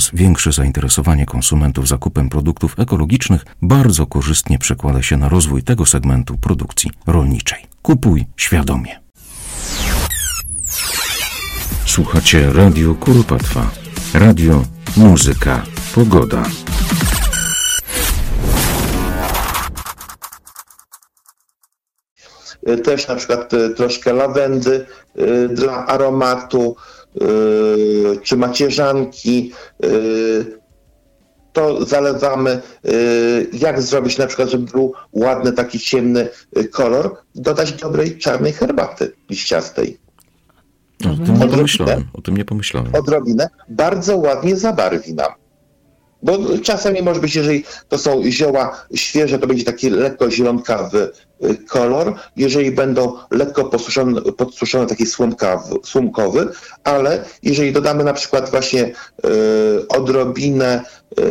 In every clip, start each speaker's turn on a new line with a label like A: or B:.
A: coraz większe zainteresowanie konsumentów zakupem produktów ekologicznych bardzo korzystnie przekłada się na rozwój tego segmentu produkcji rolniczej. Kupuj świadomie. Słuchacie Radio Kuropatwa. Radio, muzyka, pogoda.
B: Też na przykład troszkę lawendy dla aromatu, czy macierzanki. To zalewamy. Jak zrobić na przykład, żeby był ładny, taki ciemny kolor? Dodać dobrej czarnej herbaty liściastej.
A: O tym nie pomyślałem.
B: Odrobinę. Bardzo ładnie zabarwi nam. Bo czasami może być, jeżeli to są zioła świeże, to będzie taki lekko zielonkawy kolor. Jeżeli będą lekko podsuszone, taki słomkowy, ale jeżeli dodamy na przykład właśnie odrobinę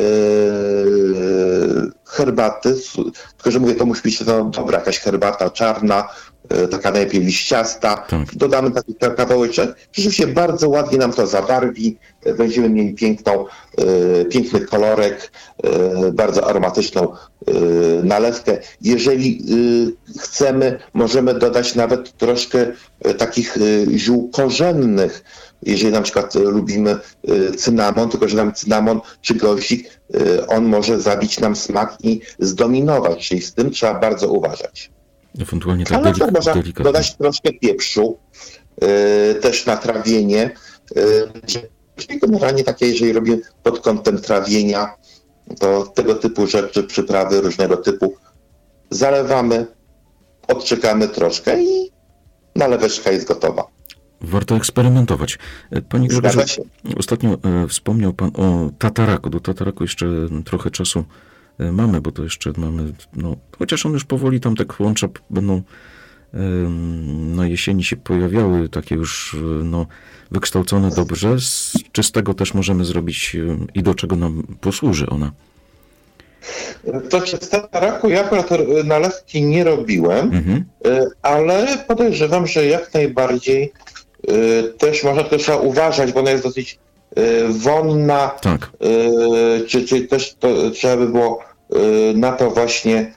B: herbaty, tylko że mówię, to musi być dobra jakaś herbata czarna, taka najlepiej liściasta.
A: Tak.
B: Dodamy taki kawałeczek. Rzeczywiście bardzo ładnie nam to zabarwi. Będziemy mieli piękny kolorek, bardzo aromatyczną nalewkę. Jeżeli chcemy, możemy dodać nawet troszkę takich ziół korzennych. Jeżeli na przykład lubimy cynamon, tylko że nam cynamon czy goździk, on może zabić nam smak i zdominować, czyli z tym trzeba bardzo uważać.
A: Ewentualnie tak
B: można
A: delikatnie.
B: dodać troszkę pieprzu, też na trawienie. Czyli generalnie takie, jeżeli robimy pod kątem trawienia, to tego typu rzeczy, przyprawy różnego typu zalewamy, odczekamy troszkę i naleweczka jest gotowa.
A: Warto eksperymentować. Panie Grzegorzu, ostatnio wspomniał Pan o tataraku. Do tataraku jeszcze trochę czasu mamy, bo to jeszcze mamy, chociaż on już powoli tam te kłącza będą na jesieni się pojawiały, takie już wykształcone dobrze. Czy z tego też możemy zrobić i do czego nam posłuży ona?
B: To z tataraku ja akurat nalewki nie robiłem, ale podejrzewam, że jak najbardziej też można, to trzeba uważać, bo ona jest dosyć wonna,
A: tak.
B: Czy też to trzeba by było na to właśnie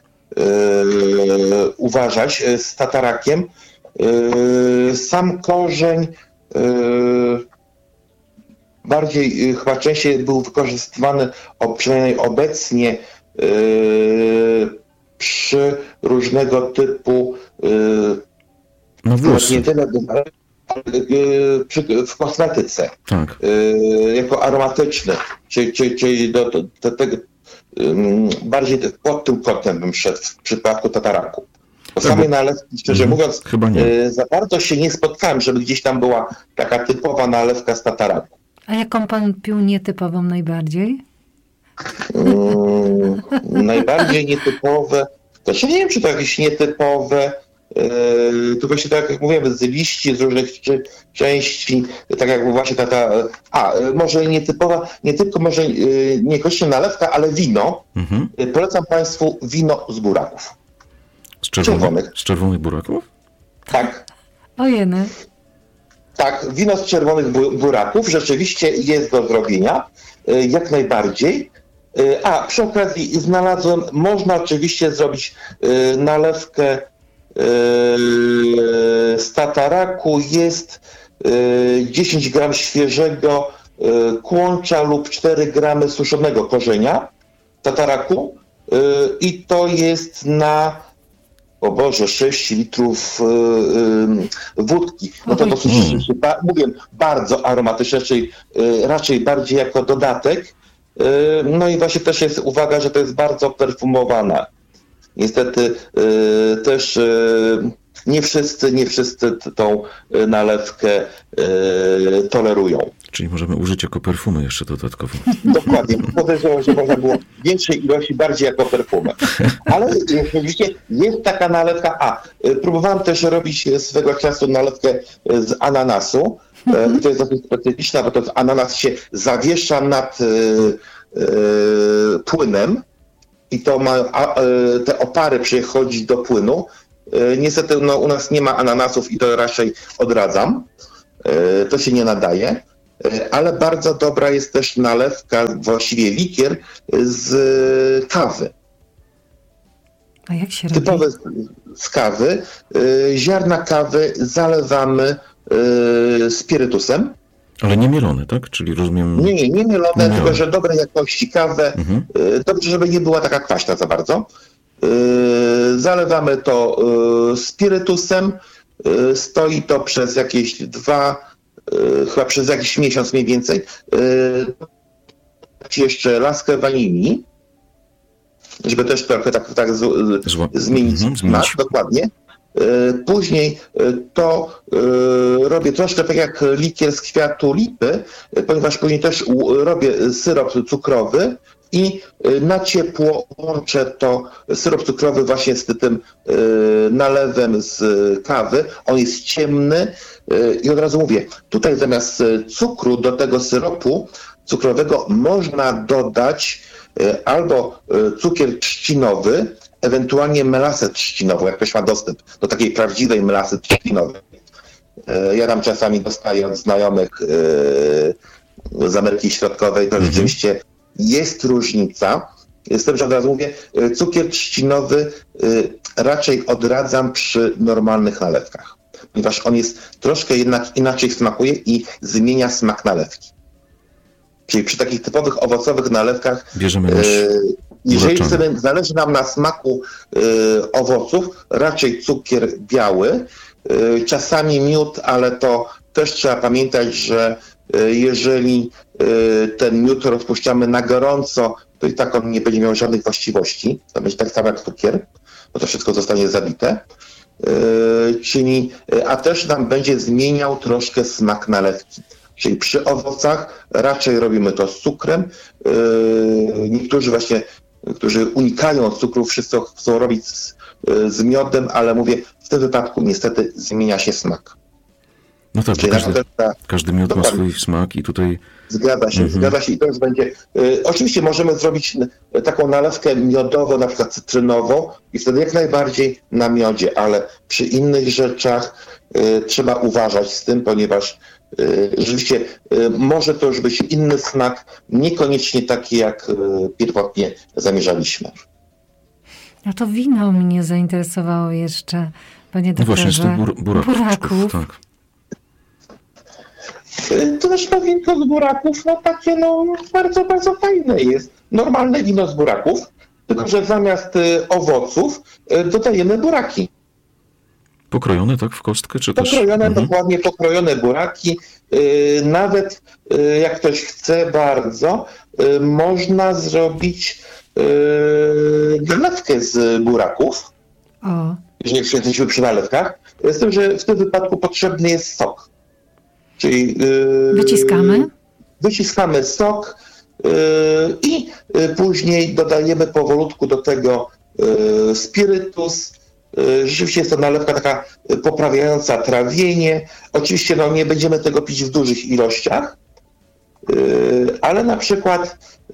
B: uważać z tatarakiem. Sam korzeń bardziej, chyba częściej był wykorzystywany, przynajmniej obecnie, przy różnego typu nie tyle w kosmetyce, tak. Jako aromatyczny, czyli do tego bardziej pod tym kątem bym szedł w przypadku tataraku. Po samej nalewki, szczerze mówiąc, za bardzo się nie spotkałem, żeby gdzieś tam była taka typowa nalewka z tataraku.
C: A jaką pan pił nietypową najbardziej?
B: Najbardziej nietypowe, też nie wiem, czy to jakieś nietypowe, tylko się tak jak mówiłem, z liści, z różnych części, tak jak właśnie może nietypowa, nie tylko może niekoniecznie nalewka, ale wino. Polecam Państwu wino z buraków.
A: Z czerwonych buraków?
B: Tak.
C: Ojeny.
B: Tak, wino z czerwonych buraków rzeczywiście jest do zrobienia, jak najbardziej. A przy okazji znalazłem, można oczywiście zrobić nalewkę z tataraku. Jest 10 gram świeżego kłącza lub 4 gramy suszonego korzenia tataraku i to jest na 6 litrów wódki. No to dosyć, mówię, bardzo aromatyczne, czyli raczej bardziej jako dodatek. No i właśnie też jest uwaga, że to jest bardzo perfumowane. Niestety też nie wszyscy tą nalewkę tolerują.
A: Czyli możemy użyć jako perfumy jeszcze dodatkowo.
B: Dokładnie. Podejrzewam, że można było większej ilości bardziej jako perfumę. Ale rzeczywiście jest taka nalewka. Próbowałem też robić swego czasu nalewkę z ananasu. To jest dosyć specyficzna, bo to ananas się zawiesza nad płynem i to ma te opary przechodzić do płynu. Niestety u nas nie ma ananasów i to raczej odradzam. To się nie nadaje. ale bardzo dobra jest też nalewka, właściwie likier z kawy.
C: A jak się robi?
B: Typowe z kawy. Ziarna kawy zalewamy spirytusem.
A: Ale nie mielone, tak? Czyli rozumiem...
B: Nie mielone, tylko że dobrej jakości kawę. Dobrze, żeby nie była taka kwaśna za bardzo. Zalewamy to spirytusem. Stoi to przez jakieś chyba przez jakiś miesiąc mniej więcej. Jeszcze laskę wanilii, żeby też trochę tak zmienić smak, dokładnie. Później to robię troszkę tak jak likier z kwiatu lipy, ponieważ później też robię syrop cukrowy i na ciepło łączę to syrop cukrowy właśnie z tym nalewem z kawy. On jest ciemny i od razu mówię, tutaj zamiast cukru do tego syropu cukrowego można dodać albo cukier trzcinowy, ewentualnie melasę trzcinową, jak ktoś ma dostęp do takiej prawdziwej melasy trzcinowej. Ja tam czasami dostaję od znajomych z Ameryki Środkowej, to rzeczywiście jest różnica. Z tym, że od razu mówię, cukier trzcinowy raczej odradzam przy normalnych nalewkach, ponieważ on jest troszkę jednak inaczej smakuje i zmienia smak nalewki. Czyli przy takich typowych owocowych nalewkach, jeżeli zależy nam na smaku owoców, raczej cukier biały, czasami miód, ale to też trzeba pamiętać, że jeżeli ten miód rozpuszczamy na gorąco, to i tak on nie będzie miał żadnych właściwości. To będzie tak samo jak cukier, bo to wszystko zostanie zabite. A też nam będzie zmieniał troszkę smak nalewki. Czyli przy owocach raczej robimy to z cukrem. Niektórzy właśnie, którzy unikają cukru, wszyscy chcą robić z miodem, ale mówię, w tym wypadku niestety zmienia się smak.
A: No tak, każdy miód ma swój smak i tutaj...
B: Zgadza się i to już będzie... Oczywiście możemy zrobić taką nalewkę miodową, na przykład cytrynową i wtedy jak najbardziej na miodzie, ale przy innych rzeczach trzeba uważać z tym, ponieważ rzeczywiście może to już być inny smak, niekoniecznie taki, jak pierwotnie zamierzaliśmy.
C: No to wino mnie zainteresowało jeszcze, panie doktorze.
A: Właśnie z tych buraków. Tak.
B: To też winko z buraków, takie bardzo, bardzo fajne jest. Normalne wino z buraków, tylko że zamiast owoców dodajemy buraki.
A: Pokrojone, tak, w kostkę? Czy
B: pokrojone, też? Dokładnie pokrojone buraki. Nawet jak ktoś chce bardzo, można zrobić nalewkę z buraków. Jeżeli jesteśmy przy nalewkach. Z tym, że w tym wypadku potrzebny jest sok. Czyli wyciskamy sok i później dodajemy powolutku do tego spirytus. Rzeczywiście jest to nalewka taka poprawiająca trawienie. Oczywiście nie będziemy tego pić w dużych ilościach, ale na przykład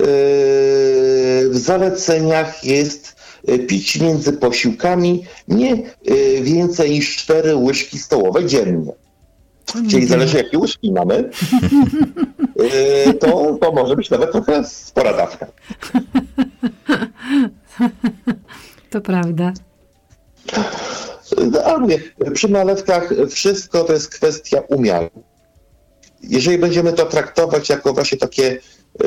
B: w zaleceniach jest pić między posiłkami nie więcej niż 4 łyżki stołowe dziennie. Czyli zależy jakie łyżki mamy, to może być nawet trochę spora dawka.
C: To prawda.
B: Ale mówię, przy nalewkach wszystko to jest kwestia umiaru. Jeżeli będziemy to traktować jako właśnie takie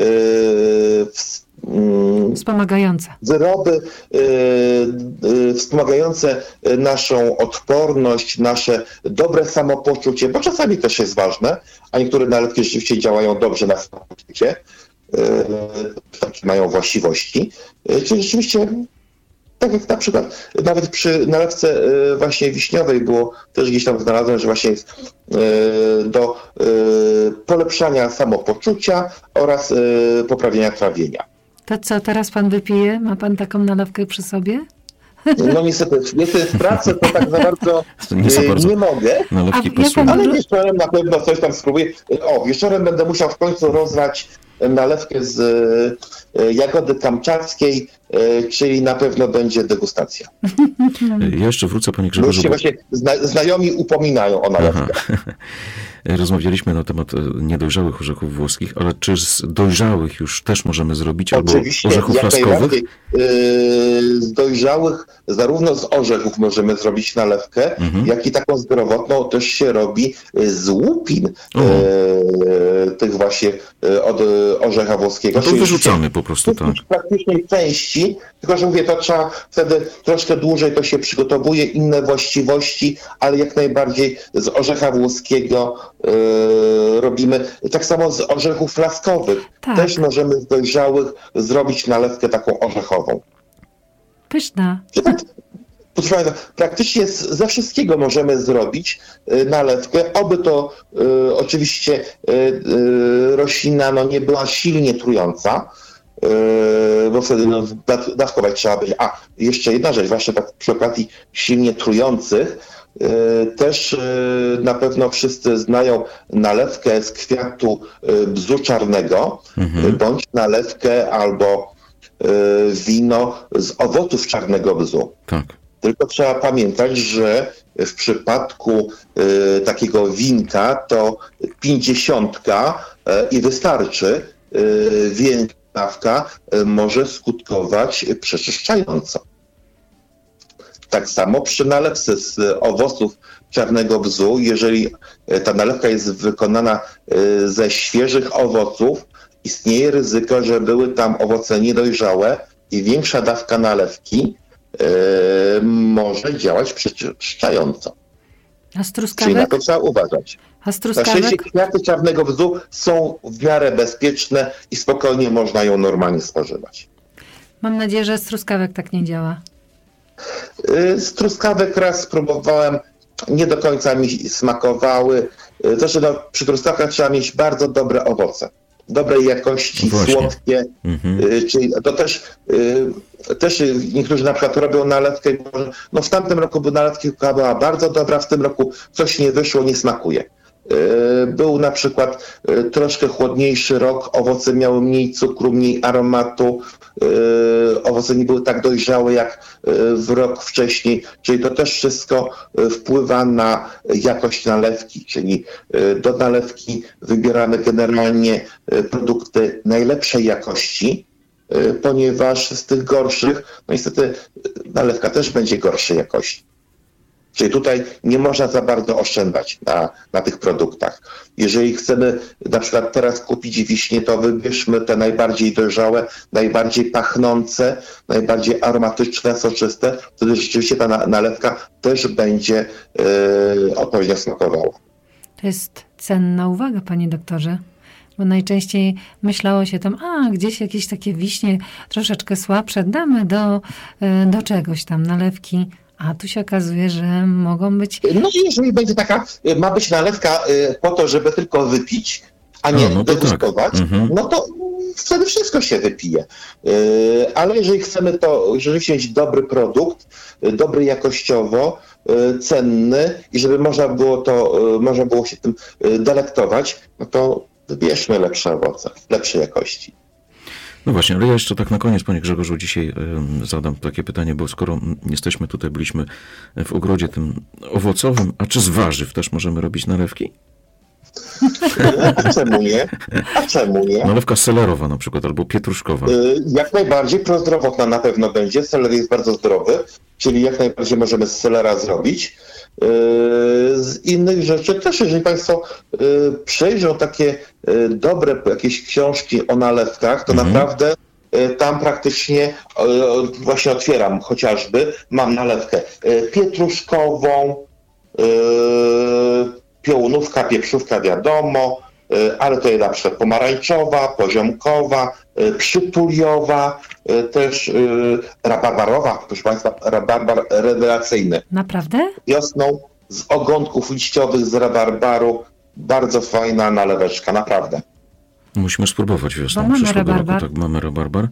C: wspomagające
B: wyroby wspomagające naszą odporność, nasze dobre samopoczucie, bo czasami też jest ważne, a niektóre nalewki rzeczywiście działają dobrze na samopoczucie, takie mają właściwości. Czyli rzeczywiście tak jak na przykład nawet przy nalewce właśnie wiśniowej było, też gdzieś tam znalazłem, że właśnie jest do polepszania samopoczucia oraz poprawienia trawienia.
C: To co, teraz pan wypije? Ma pan taką nalewkę przy sobie?
B: No niestety w pracy to tak za bardzo nie mogę, ale wieczorem na pewno coś tam spróbuję. Wieczorem będę musiał w końcu rozlać nalewkę z jagody kamczackiej czyli na pewno będzie degustacja.
A: Ja jeszcze wrócę, panie Grzegorzu.
B: Bo się właśnie znajomi upominają o nalewkę.
A: Rozmawialiśmy na temat niedojrzałych orzechów włoskich, ale czy z dojrzałych już też możemy zrobić?
B: Oczywiście,
A: albo orzechów laskowych?
B: Z dojrzałych, zarówno z orzechów możemy zrobić nalewkę, jak i taką zdrowotną też się robi z łupin tych właśnie od orzecha włoskiego.
A: No to wyrzucamy po prostu, tak.
B: W praktycznej części, tylko że mówię, to trzeba wtedy troszkę dłużej to się przygotowuje, inne właściwości, ale jak najbardziej z orzecha włoskiego robimy. Tak samo z orzechów laskowych.
C: Tak.
B: Też możemy z dojrzałych zrobić nalewkę taką orzechową.
C: Pyszna.
B: Proszę Państwa, praktycznie ze wszystkiego możemy zrobić nalewkę, oby to oczywiście roślina nie była silnie trująca, bo wtedy dawkować trzeba będzie. A, jeszcze jedna rzecz, właśnie tak przy okazji silnie trujących, też na pewno wszyscy znają nalewkę z kwiatu bzu czarnego, bądź nalewkę albo wino z owoców czarnego bzu.
A: Tak.
B: Tylko trzeba pamiętać, że w przypadku takiego winka to 50 i wystarczy. Większa dawka może skutkować przeczyszczająco. Tak samo przy nalewce z owoców czarnego bzu, jeżeli ta nalewka jest wykonana ze świeżych owoców, istnieje ryzyko, że były tam owoce niedojrzałe i większa dawka nalewki może działać przeczyszczająco.
C: A z truskawek?
B: Czyli na to trzeba uważać.
C: A z
B: Na szczęście
C: truskawek?
B: kwiaty czarnego bzu są w miarę bezpieczne i spokojnie można ją normalnie spożywać.
C: Mam nadzieję, że z truskawek tak nie działa.
B: Z truskawek raz spróbowałem, nie do końca mi smakowały. Zresztą przy truskawkach trzeba mieć bardzo dobre owoce. Dobrej jakości, słodkie. Czyli to też niektórzy na przykład robią nalewkę. W tamtym roku nalewka była bardzo dobra, w tym roku coś nie wyszło, nie smakuje. Był na przykład troszkę chłodniejszy rok, owoce miały mniej cukru, mniej aromatu, owoce nie były tak dojrzałe jak w rok wcześniej, czyli to też wszystko wpływa na jakość nalewki, czyli do nalewki wybieramy generalnie produkty najlepszej jakości, ponieważ z tych gorszych, niestety nalewka też będzie gorszej jakości. Czyli tutaj nie można za bardzo oszczędzać na tych produktach. Jeżeli chcemy na przykład teraz kupić wiśnie, to wybierzmy te najbardziej dojrzałe, najbardziej pachnące, najbardziej aromatyczne, soczyste. Wtedy rzeczywiście ta nalewka też będzie odpowiednio smakowała.
C: To jest cenna uwaga, panie doktorze. Bo najczęściej myślało się tam, gdzieś jakieś takie wiśnie troszeczkę słabsze, damy do czegoś tam, nalewki. A tu się okazuje, że mogą być...
B: Jeżeli będzie ma być nalewka po to, żeby tylko wypić, a nie degustować, to wtedy wszystko się wypije. Ale jeżeli chcemy jeżeli mieć dobry produkt, dobry jakościowo, cenny i żeby można było się tym delektować, to wybierzmy lepsze owoce, lepszej jakości.
A: No właśnie, ale ja jeszcze tak na koniec, panie Grzegorzu, dzisiaj zadam takie pytanie, bo skoro jesteśmy tutaj, byliśmy w ogrodzie tym owocowym, a czy z warzyw też możemy robić nalewki?
B: A czemu nie?
A: Nalewka selerowa na przykład, albo pietruszkowa.
B: Jak najbardziej prozdrowotna na pewno będzie. Seler jest bardzo zdrowy, czyli jak najbardziej możemy z selera zrobić. Z innych rzeczy też, jeżeli Państwo przejrzą takie dobre jakieś książki o nalewkach, to naprawdę tam praktycznie właśnie otwieram chociażby, mam nalewkę pietruszkową, piołunówka, pieprzówka wiadomo, ale to jest na przykład pomarańczowa, poziomkowa, przytuliowa, też rabarbarowa, proszę Państwa, rabarbar rewelacyjny.
C: Naprawdę?
B: Wiosną z ogonków liściowych z rabarbaru, bardzo fajna naleweczka, naprawdę.
A: Musimy spróbować wiosną przyszłego roku, tak, mamy rabarbar.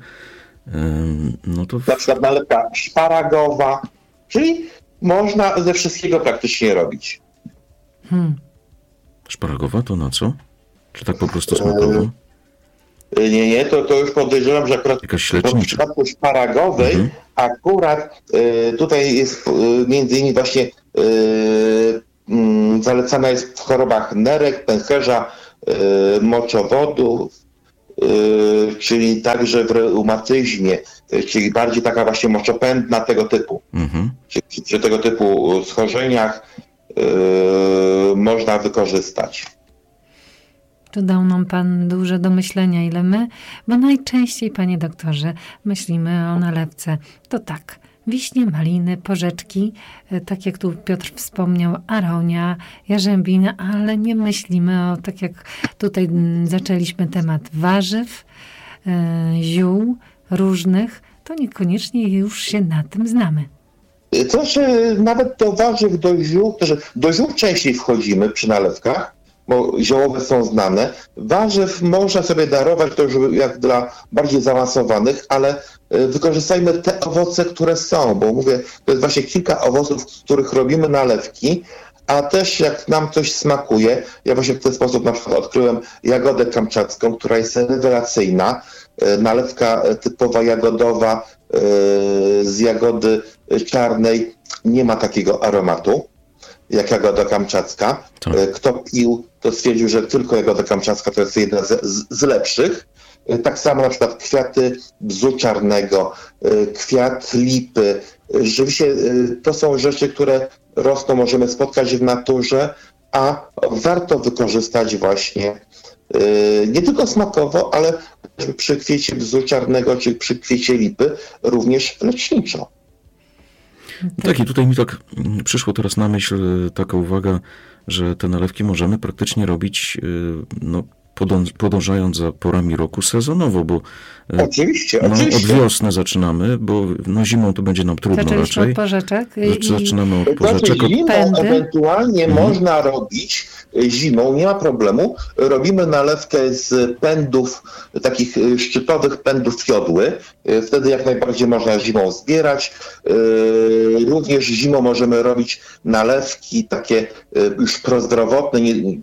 B: Na przykład nalewka szparagowa, czyli można ze wszystkiego praktycznie robić.
A: Szparagowa to na co? Czy tak po prostu smakowo?
B: Nie, to już podejrzewam, że akurat w przypadku szparagowej akurat tutaj jest między innymi właśnie zalecana jest w chorobach nerek, pęcherza, moczowodu, czyli także w reumatyzmie, czyli bardziej taka właśnie moczopędna tego typu. Czyli przy tego typu schorzeniach można wykorzystać.
C: Tu dał nam pan dużo do myślenia, ile my, bo najczęściej, panie doktorze, myślimy o nalewce. To tak, wiśnie, maliny, porzeczki, tak jak tu Piotr wspomniał, aronia, jarzębina, ale nie myślimy o, tak jak tutaj zaczęliśmy temat warzyw, ziół różnych, to niekoniecznie już się na tym znamy.
B: To znaczy, nawet do warzyw, do ziół częściej wchodzimy przy nalewkach, bo ziołowe są znane. Warzyw można sobie darować, to już jak dla bardziej zaawansowanych, ale wykorzystajmy te owoce, które są, bo mówię, to jest właśnie kilka owoców, z których robimy nalewki, a też jak nam coś smakuje, ja właśnie w ten sposób na przykład odkryłem jagodę kamczacką, która jest rewelacyjna, nalewka typowa jagodowa z jagody czarnej nie ma takiego aromatu jak jagoda kamczacka. Kto pił, to stwierdził, że tylko jagoda kamczacka to jest jedna z lepszych. Tak samo na przykład kwiaty bzu czarnego, kwiat lipy. Rzeczywiście to są rzeczy, które rosną, możemy spotkać w naturze, a warto wykorzystać właśnie nie tylko smakowo, ale przy kwiecie bzu czarnego czy przy kwiecie lipy również leczniczo.
A: Tak, i tutaj mi tak przyszło teraz na myśl taka uwaga, że te nalewki możemy praktycznie robić podążając za porami roku sezonowo, bo
B: oczywiście.
A: Od wiosny zaczynamy, bo zimą to będzie nam trudno
C: Zaczęliśmy
A: raczej.
C: Od porzeczek.
A: Zaczynamy od porzeczek.
B: Zimą ewentualnie można robić, zimą nie ma problemu. Robimy nalewkę z pędów, takich szczytowych pędów jodły. Wtedy jak najbardziej można zimą zbierać. Również zimą możemy robić nalewki takie już prozdrowotne,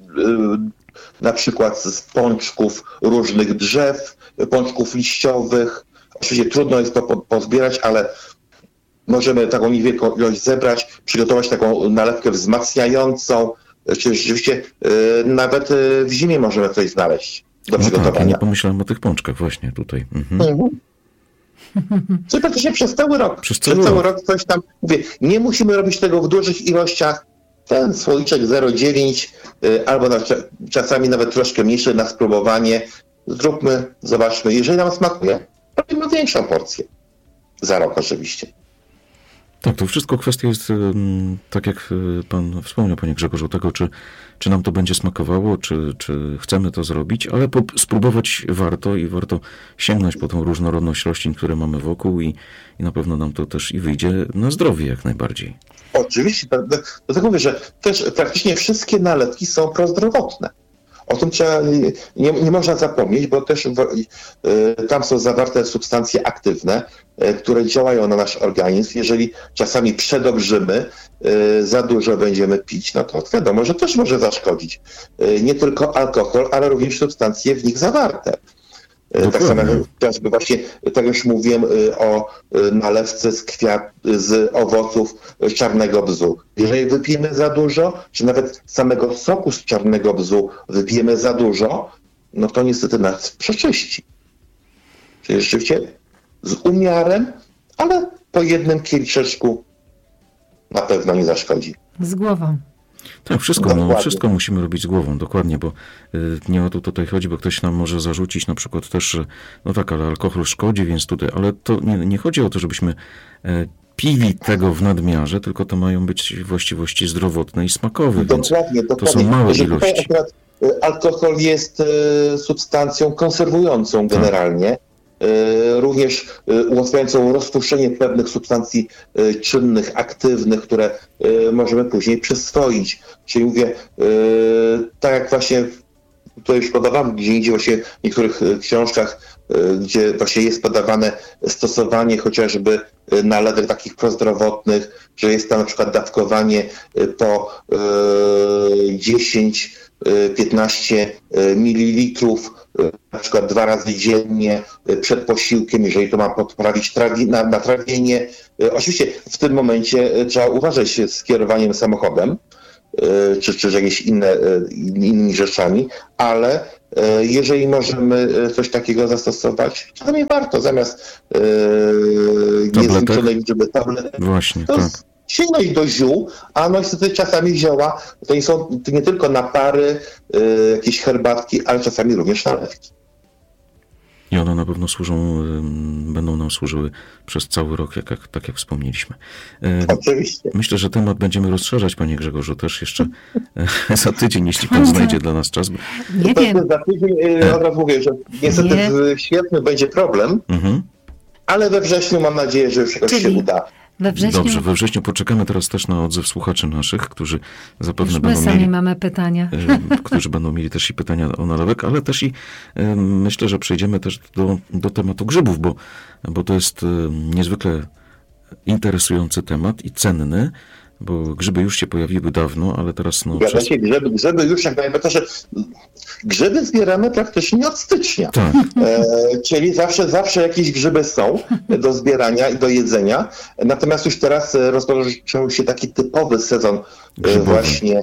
B: na przykład z pączków różnych drzew, pączków liściowych. Oczywiście trudno jest to pozbierać, ale możemy taką niewielką ilość zebrać, przygotować taką nalewkę wzmacniającą. Czyli rzeczywiście nawet w zimie możemy coś znaleźć do przygotowania.
A: Tak, ja nie pomyślałem o tych pączkach właśnie tutaj.
B: Czyli praktycznie przez cały rok. Przez cały rok coś tam, mówię, nie musimy robić tego w dużych ilościach. Ten słoiczek 0,9 albo czasami nawet troszkę mniejszy na spróbowanie. Zróbmy, zobaczmy. Jeżeli nam smakuje, robimy większą porcję. Za rok oczywiście.
A: Tak, to wszystko kwestia jest, tak jak pan wspomniał, panie Grzegorzu, tego, czy nam to będzie smakowało, czy chcemy to zrobić, ale spróbować warto i warto sięgnąć po tą różnorodność roślin, które mamy wokół i na pewno nam to też i wyjdzie na zdrowie jak najbardziej.
B: Oczywiście, dlatego mówię, że też praktycznie wszystkie nalewki są prozdrowotne. O tym nie można zapomnieć, bo też tam są zawarte substancje aktywne, które działają na nasz organizm. Jeżeli czasami przedobrzymy, za dużo będziemy pić, no to wiadomo, że też może zaszkodzić. Nie tylko alkohol, ale również substancje w nich zawarte. Tak samo chociażby właśnie, tak już mówiłem o nalewce z owoców czarnego bzu. Jeżeli wypijemy za dużo, czy nawet samego soku z czarnego bzu wypijemy za dużo, no to niestety nas przeczyści. Czyli rzeczywiście z umiarem, ale po jednym kieliszeczku na pewno nie zaszkodzi.
C: Z głową.
A: Tak, wszystko musimy robić z głową, dokładnie, bo nie o to tutaj chodzi, bo ktoś nam może zarzucić na przykład też, że no tak, ale alkohol szkodzi, więc tutaj, ale to nie chodzi o to, żebyśmy pili tego w nadmiarze, tylko to mają być właściwości zdrowotne i smakowe,
B: dokładnie.
A: To są małe ilości.
B: Akurat alkohol jest substancją konserwującą generalnie, również ułatwiającą rozpuszczenie pewnych substancji czynnych, aktywnych, które możemy później przyswoić. Czyli mówię, tak jak właśnie to już podawałem gdzie indziej właśnie w niektórych książkach, gdzie właśnie jest podawane stosowanie chociażby nalewek takich prozdrowotnych, że jest tam na przykład dawkowanie po 10 15 ml, na przykład 2 razy dziennie przed posiłkiem, jeżeli to ma poprawić natrawienie. Oczywiście w tym momencie trzeba uważać z kierowaniem samochodem, czy jakieś innymi rzeczami, ale jeżeli możemy coś takiego zastosować, to nie warto zamiast niezliczonej liczby tabletek.
A: Właśnie,
B: to
A: tak.
B: Sięgnąć do ziół, a no niestety czasami zioła to nie są nie tylko napary, jakieś herbatki, ale czasami również nalewki.
A: I one na pewno będą nam służyły przez cały rok, tak jak wspomnieliśmy.
B: Oczywiście.
A: Myślę, że temat będziemy rozszerzać, panie Grzegorzu, też jeszcze za tydzień, jeśli pan znajdzie dla nas czas.
C: Nie wiem.
B: Za tydzień od razu mówię, że niestety w sierpniu będzie problem, ale we wrześniu mam nadzieję, że już jakoś się uda.
A: Dobrze, we wrześniu poczekamy teraz też na odzew słuchaczy naszych, którzy zapewne
C: już
A: będą
C: sami mamy pytania.
A: Którzy będą mieli też i pytania o nalewek, ale też i myślę, że przejdziemy też do tematu grzybów, bo to jest niezwykle interesujący temat i cenny, bo grzyby już się pojawiły dawno, ale teraz...
B: Grzyby już jak najbardziej. Grzyby zbieramy praktycznie od stycznia.
A: Tak.
B: Czyli zawsze jakieś grzyby są do zbierania i do jedzenia. Natomiast już teraz rozpoczął się taki typowy sezon właśnie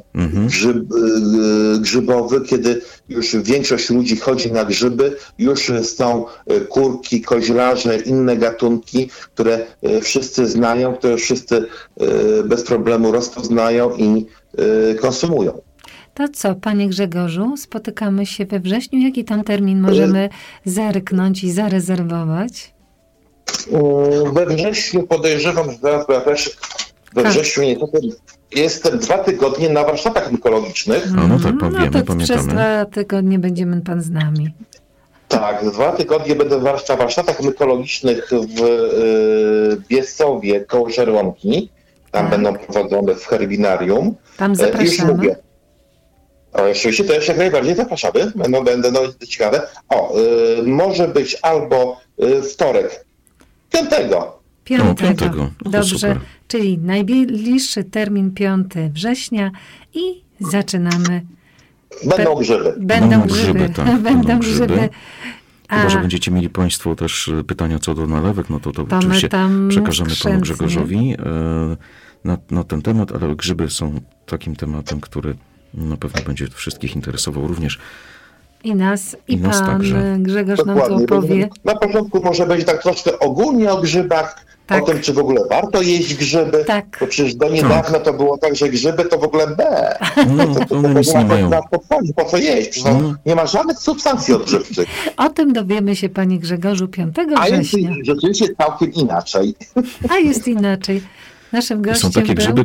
B: grzybowy, kiedy już większość ludzi chodzi na grzyby. Już są kurki, koźlarze, inne gatunki, które wszyscy znają, które wszyscy bez problemu rozpoznają i konsumują.
C: To co, panie Grzegorzu, spotykamy się we wrześniu. Jaki tam termin możemy zerknąć i zarezerwować?
B: We wrześniu podejrzewam, że zaraz, bo ja też we wrześniu jestem 2 tygodnie na warsztatach mykologicznych.
A: No tak, pamiętamy.
C: Przez 2 tygodnie będziemy pan z nami.
B: Tak, 2 tygodnie będę w warsztatach mykologicznych w Biesowie koło Żerłomki. Tam będą prowadzone w herbinarium.
C: Tam zapraszamy.
B: Oczywiście to jeszcze jak najbardziej zapraszamy. Będą ciekawe. Może być albo wtorek, 5.
C: 5. Dobrze,
A: super.
C: czyli najbliższy termin 5 września i zaczynamy.
B: Będą grzyby.
C: Będą grzyby.
A: Tak,
C: będą grzyby.
A: Chyba, że będziecie mieli państwo też pytania co do nalewek, no to oczywiście przekażemy panu Grzegorzowi na ten temat, ale grzyby są takim tematem, który na pewno będzie wszystkich interesował również.
C: I nas pan
A: także.
C: Grzegorz nam to opowie.
B: Na początku może będzie tak troszkę ogólnie o grzybach, o tym, czy w ogóle warto jeść grzyby.
C: Tak.
B: Bo przecież do niedawna to było tak, że grzyby to w ogóle
A: to one nic nie mają.
B: Po co jeść? Przecież nie ma żadnych substancji odżywczych.
C: O tym dowiemy się, panie Grzegorzu, 5 września.
B: A jest rzeczywiście całkiem inaczej.
C: A jest inaczej. Naszym gościem
A: są takie grzyby,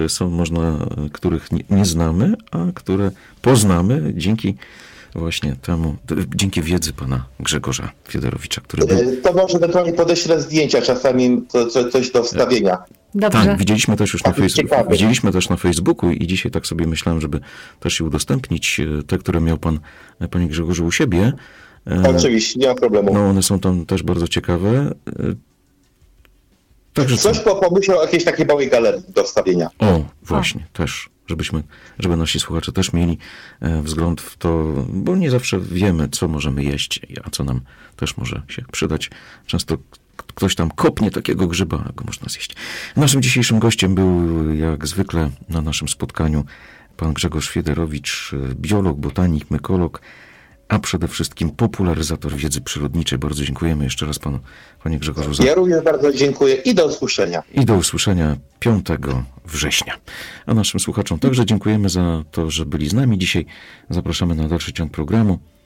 A: których nie znamy, a które poznamy dzięki właśnie temu, dzięki wiedzy pana Grzegorza Fiedorowicza, który był...
B: To może ewentualnie podeślę zdjęcia, czasami coś do wstawienia.
C: Dobrze.
A: Tak, widzieliśmy też na Facebooku i dzisiaj tak sobie myślałem, żeby też je udostępnić, te, które miał panie Grzegorzu u siebie.
B: Oczywiście, nie ma problemu.
A: No, one są tam też bardzo ciekawe. Także
B: coś pomyślał o jakiejś takiej małej galerii do wstawienia.
A: Właśnie, też. Żeby nasi słuchacze też mieli wzgląd w to, bo nie zawsze wiemy, co możemy jeść, a co nam też może się przydać. Często ktoś tam kopnie takiego grzyba, a go można zjeść. Naszym dzisiejszym gościem był, jak zwykle na naszym spotkaniu, pan Grzegorz Fiedorowicz, biolog, botanik, mykolog, a przede wszystkim popularyzator wiedzy przyrodniczej. Bardzo dziękujemy jeszcze raz panie Grzegorzu.
B: Ja również bardzo dziękuję i do usłyszenia.
A: I do usłyszenia 5 września. A naszym słuchaczom także dziękujemy za to, że byli z nami dzisiaj. Zapraszamy na dalszy ciąg programu.